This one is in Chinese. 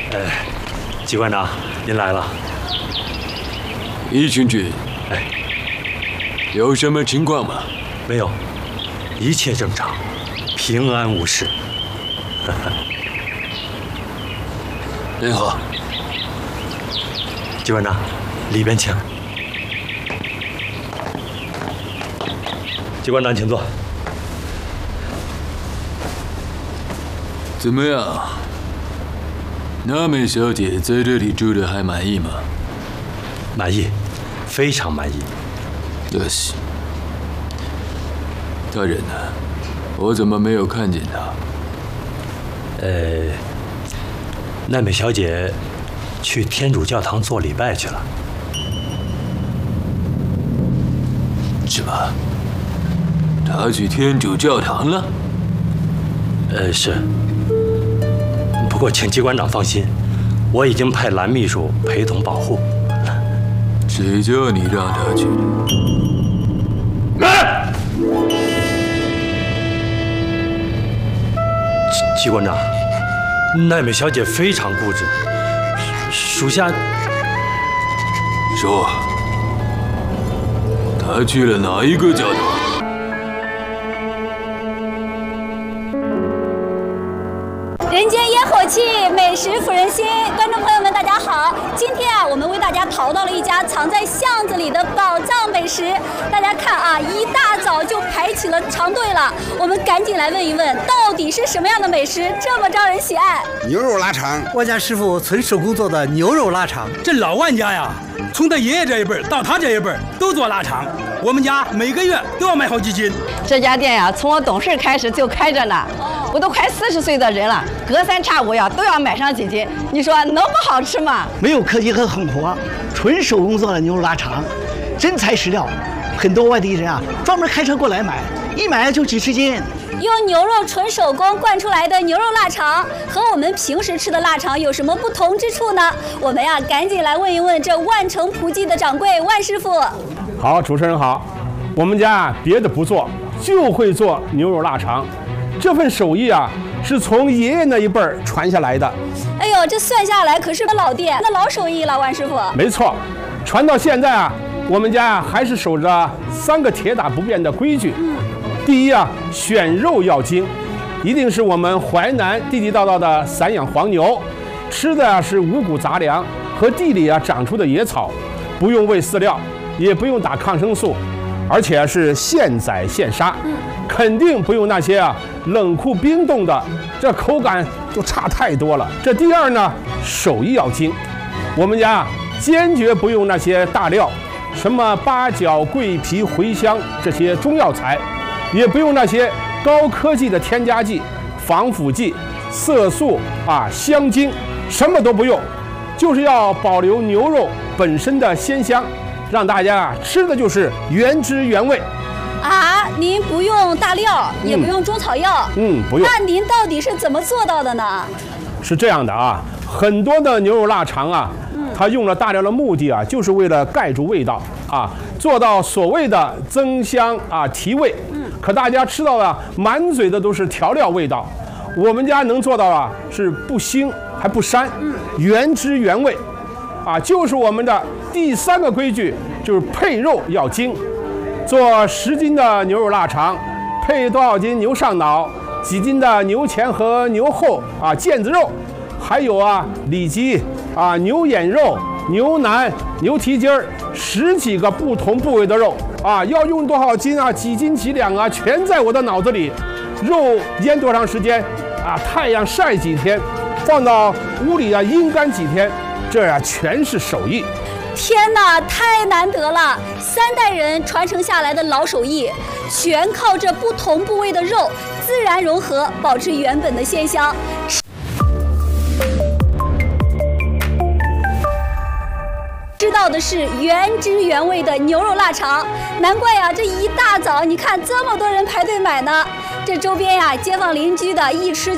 季馆长，您来了。 易君君，有什么情况吗？ 没有，一切正常，平安无事。 真好。 季馆长，里边请。季馆长，请坐。 怎么样？那美小姐在这里住的还满意吗？ 满意，非常满意。 可惜，他人呢？我怎么没有看见他？ 奈美小姐去天主教堂做礼拜去了。 什么？她去天主教堂了？ 是。不过，请季馆长放心，我已经派蓝秘书陪同保护。 谁叫你让她去的？季馆长，奈美小姐非常固执，属下说，她去了哪一个教堂？ 人间烟火气，美食抚人心。观众朋友们，大家好！今天我们为大家淘到了一家藏在巷子里的宝藏美食。大家看一大早就排起了长队了。我们赶紧来问一问，到底是什么样的美食这么招人喜爱？ 牛肉腊肠， 我家师傅纯手工做的牛肉腊肠。 这老万家呀，从他爷爷这一辈到他这一辈都做腊肠。我们家每个月都要买好几斤。 这家店呀，从我懂事开始就开着呢。我都快40岁的人了，隔三差五都要买上几斤，你说能不好吃吗？ 没有科技和狠活，纯手工做的牛肉腊肠，真材实料。很多外地人专门开车过来买，一买就几十斤。 用牛肉纯手工灌出来的牛肉腊肠，和我们平时吃的腊肠有什么不同之处呢？我们赶紧来问一问这万城葡记的掌柜万师傅。 好，主持人好，我们家别的不做，就会做牛肉腊肠。这份手艺是从爷爷那一辈传下来的。 哎呦，这算下来可是个老店，那老手艺了，万师傅。 没错，传到现在我们家还是守着3个铁打不变的规矩。第一选肉要精，一定是我们淮南地地道道的散养黄牛，吃的是五谷杂粮和地里长出的野草，不用喂饲料，也不用打抗生素，而且是现宰现杀。肯定不用那些冷库冰冻的，这口感就差太多了。这第二呢，手艺要精，我们家坚决不用那些大料，什么八角、桂皮、茴香这些中药材，也不用那些高科技的添加剂、防腐剂、色素香精，什么都不用，就是要保留牛肉本身的鲜香，让大家吃的就是原汁原味。 您不用大料，也不用中草药， 不用。 那您到底是怎么做到的呢？ 是这样的很多的牛肉腊肠它用了大料的目的就是为了盖住味道做到所谓的增香提味。可大家吃到的满嘴的都是调料味道，我们家能做到是不腥还不膻，原汁原味就是我们的第3个规矩，就是配肉要精。做10斤的牛肉腊肠，配多少斤牛上脑，几斤的牛前和牛后腱子肉，还有里脊牛眼肉、牛腩、牛蹄筋10几个不同部位的肉要用多少斤几斤几两全在我的脑子里。肉腌多长时间太阳晒几天，放到屋里阴干几天，这全是手艺。 天哪，太难得了！3代人传承下来的老手艺，全靠这不同部位的肉自然融合，保持原本的鲜香。吃到的是原汁原味的牛肉腊肠，难怪这一大早你看这么多人排队买呢。这周边街坊邻居的一吃